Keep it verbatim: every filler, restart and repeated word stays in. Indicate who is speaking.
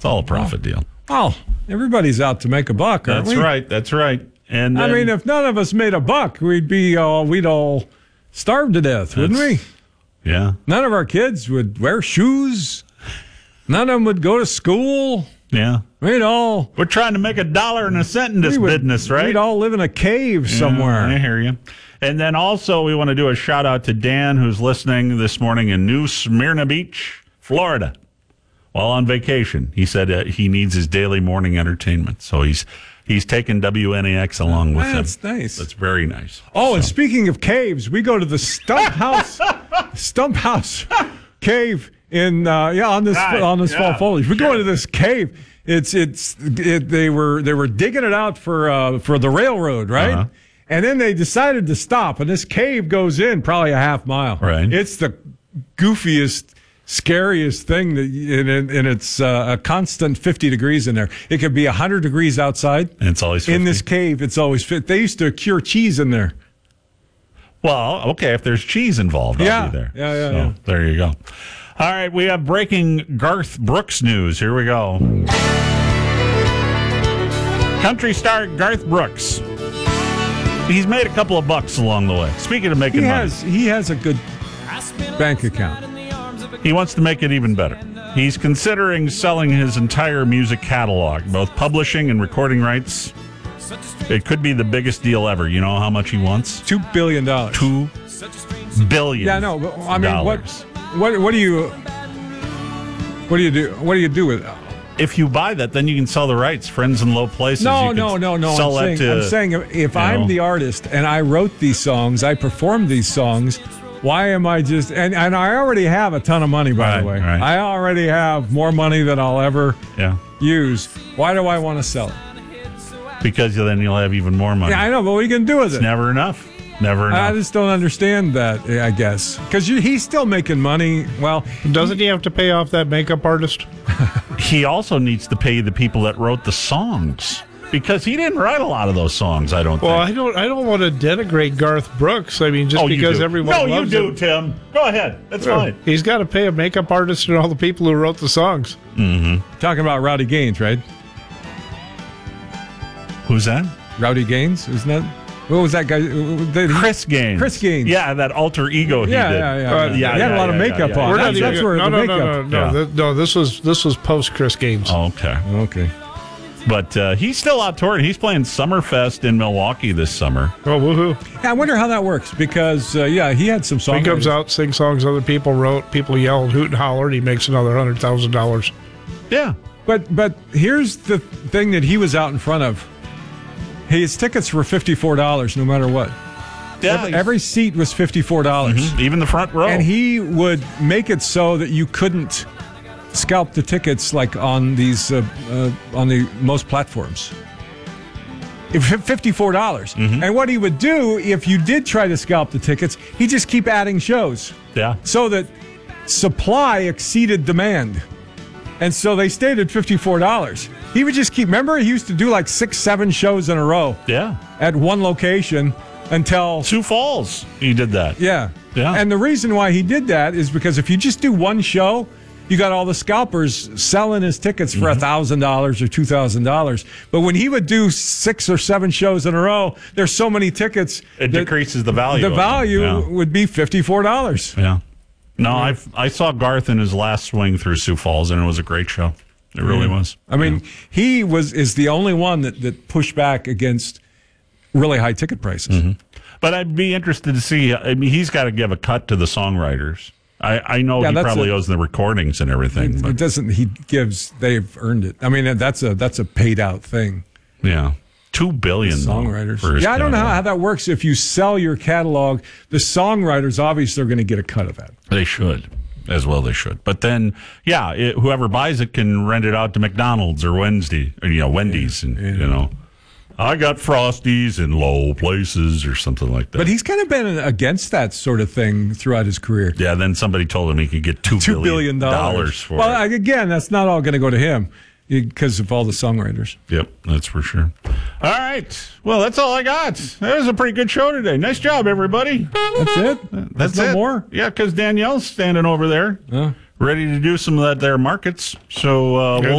Speaker 1: It's all a profit deal.
Speaker 2: Oh, everybody's out to make a buck, aren't
Speaker 1: That's
Speaker 2: we?
Speaker 1: right. That's right. And
Speaker 2: I
Speaker 1: then,
Speaker 2: mean, if none of us made a buck, we'd be all, we'd all starve to death, wouldn't we?
Speaker 1: Yeah.
Speaker 2: None of our kids would wear shoes. None of them would go to school.
Speaker 1: Yeah.
Speaker 2: We'd all...
Speaker 1: We're trying to make a dollar and a cent in this
Speaker 2: would,
Speaker 1: business, right?
Speaker 2: We'd all live in a cave somewhere.
Speaker 1: Yeah, I hear you. And then also we want to do a shout out to Dan, who's listening this morning in New Smyrna Beach, Florida, while on vacation. He said uh, he needs his daily morning entertainment. So he's he's taking W N A X along with him.
Speaker 2: That's nice.
Speaker 1: That's very nice.
Speaker 2: Oh,
Speaker 1: so.
Speaker 2: And speaking of caves, we go to the Stump House Stump House Cave in uh, yeah on this
Speaker 1: Right,
Speaker 2: on this
Speaker 1: yeah,
Speaker 2: fall foliage. We
Speaker 1: sure.
Speaker 2: go into this cave. It's it's it, they were they were digging it out for uh, for the railroad, right?
Speaker 1: Uh-huh.
Speaker 2: And then they decided to stop, and this cave goes in probably a half mile.
Speaker 1: Right.
Speaker 2: It's the goofiest, scariest thing, that, and, and it's uh, a constant fifty degrees in there. It could be one hundred degrees outside.
Speaker 1: And it's always fifty.
Speaker 2: In this cave, it's always fit. They used to cure cheese in there.
Speaker 1: Well, okay, if there's cheese involved,
Speaker 2: Yeah.
Speaker 1: I'll be there.
Speaker 2: Yeah, yeah,
Speaker 1: so,
Speaker 2: yeah.
Speaker 1: There you go. All right, we have breaking Garth Brooks news. Here we go. Country star Garth Brooks. He's made a couple of bucks along the way. Speaking of making
Speaker 2: He
Speaker 1: money,
Speaker 2: has he has a good bank account.
Speaker 1: he wants to make it even better. He's considering selling his entire music catalog, both publishing and recording rights. It could be the biggest deal ever. You know how much he wants?
Speaker 2: Two billion dollars.
Speaker 1: Two billion.
Speaker 2: Yeah, no, but I mean, what,
Speaker 1: dollars.
Speaker 2: what, what do you, what do you do? What do you do with it?
Speaker 1: If you buy that, then you can sell the rights. Friends in Low Places.
Speaker 2: No,
Speaker 1: you can
Speaker 2: no, no, no.
Speaker 1: Sell
Speaker 2: I'm
Speaker 1: that
Speaker 2: saying,
Speaker 1: to,
Speaker 2: I'm saying if
Speaker 1: you
Speaker 2: I'm
Speaker 1: know.
Speaker 2: the artist and I wrote these songs, I performed these songs. Why am I just and, and I already have a ton of money, by
Speaker 1: Right,
Speaker 2: the way.
Speaker 1: right.
Speaker 2: I already have more money than I'll ever
Speaker 1: Yeah.
Speaker 2: use. Why do I want to sell it?
Speaker 1: Because then you'll have even more money.
Speaker 2: Yeah, I know, but what are you going to do with
Speaker 1: It's
Speaker 2: it?
Speaker 1: never enough. Never enough.
Speaker 2: I just don't understand that, I guess. Because he's still making money. Well,
Speaker 3: Doesn't he have to pay off that makeup artist?
Speaker 1: He also needs to pay the people that wrote the songs because he didn't write a lot of those songs. I don't
Speaker 3: Well,
Speaker 1: think.
Speaker 3: I don't. I don't want to denigrate Garth Brooks. I mean, just
Speaker 1: oh, you
Speaker 3: because
Speaker 1: do.
Speaker 3: everyone
Speaker 1: no, you
Speaker 3: loves
Speaker 1: do,
Speaker 3: him.
Speaker 1: Tim. Go ahead. That's fine.
Speaker 3: He's got to pay a makeup artist and all the people who wrote the songs.
Speaker 2: talking about Rowdy Gaines, right?
Speaker 1: Who's that?
Speaker 2: Rowdy Gaines, isn't that? What was that guy? Did he-
Speaker 1: Chris Gaines.
Speaker 2: Chris Gaines.
Speaker 1: Yeah, that alter ego he
Speaker 2: Yeah,
Speaker 1: did.
Speaker 2: yeah, yeah.
Speaker 3: Uh,
Speaker 2: yeah.
Speaker 1: yeah,
Speaker 2: He had a
Speaker 1: yeah,
Speaker 2: lot of
Speaker 1: yeah,
Speaker 2: makeup
Speaker 1: yeah, yeah.
Speaker 2: on.
Speaker 3: We're
Speaker 2: That's,
Speaker 3: not
Speaker 2: that's
Speaker 3: even.
Speaker 2: where
Speaker 3: No,
Speaker 2: the
Speaker 3: no,
Speaker 2: makeup.
Speaker 3: no, no, no,
Speaker 1: Yeah.
Speaker 3: th- no. This was this was post Chris Gaines.
Speaker 1: Oh, okay.
Speaker 2: Okay.
Speaker 1: But uh, he's still out touring. He's playing Summerfest in Milwaukee this summer.
Speaker 3: Oh, woohoo!
Speaker 2: Yeah, I wonder how that works because uh, yeah, he had some songs.
Speaker 3: He comes out, sings songs other people wrote. People yell and hoot and holler, and he makes another hundred thousand dollars.
Speaker 1: Yeah.
Speaker 2: But but here's the thing that he was out in front of. His tickets were fifty-four dollars no matter what.
Speaker 1: Yeah.
Speaker 2: Every, every seat was fifty-four dollars.
Speaker 1: Mhm. Even the front row.
Speaker 2: And he would make it so that you couldn't scalp the tickets like on these uh, uh, on the most platforms. If fifty-four dollars.
Speaker 1: Mm-hmm.
Speaker 2: And what he would do if you did try to scalp the tickets, he'd just keep adding shows
Speaker 1: yeah.
Speaker 2: so that supply exceeded demand. And so they stayed at fifty-four dollars. He would just keep, remember, he used to do like six, seven shows in a row
Speaker 1: Yeah.
Speaker 2: at one location until,
Speaker 1: Sioux Falls, he did that.
Speaker 2: yeah.
Speaker 1: Yeah.
Speaker 2: And the reason why he did that is because if you just do one show, you got all the scalpers selling his tickets for one thousand dollars or two thousand dollars. But when he would do six or seven shows in a row, there's so many tickets.
Speaker 1: It
Speaker 2: that
Speaker 1: decreases the value.
Speaker 2: The
Speaker 1: of them.
Speaker 2: value
Speaker 1: Yeah.
Speaker 2: would be fifty-four dollars.
Speaker 1: Yeah. No, I I saw Garth in his last swing through Sioux Falls, and it was a great show. It really was.
Speaker 2: I mean, he was is the only one that, that pushed back against really high ticket prices.
Speaker 1: Mm-hmm. But I'd be interested to see. I mean, he's got to give a cut to the songwriters. I, I know
Speaker 2: Yeah,
Speaker 1: he
Speaker 2: that's
Speaker 1: probably
Speaker 2: a-
Speaker 1: owes the recordings and everything.
Speaker 2: It
Speaker 1: But
Speaker 2: doesn't. He gives. They've earned it. I mean, that's a that's a paid out thing.
Speaker 1: yeah, two billion though,
Speaker 2: Songwriters.
Speaker 1: for his
Speaker 2: Yeah, I don't know
Speaker 1: catalog.
Speaker 2: how that works. If you sell your catalog, the songwriters obviously are going to get a cut of that.
Speaker 1: They should. As well, they should. But then, yeah, it, whoever buys it can rent it out to McDonald's or Wednesday, or, you know, Wendy's, and you know, I got Frosties in low places or something like that.
Speaker 2: But he's kind of been against that sort of thing throughout his career.
Speaker 1: yeah, then somebody told him he could get two,
Speaker 2: Two billion dollars
Speaker 1: for
Speaker 2: Well,
Speaker 1: it.
Speaker 2: I- again, that's not all going to go to him because of all the songwriters.
Speaker 1: Yep, that's for sure. All right. Well, that's all I got. That was a pretty good show today. Nice job, everybody.
Speaker 2: That's it.
Speaker 1: That's
Speaker 2: no
Speaker 1: it.
Speaker 2: more.
Speaker 1: Yeah, because Danielle's standing over there,
Speaker 2: Uh.
Speaker 1: ready to do some of that there markets. So uh, we'll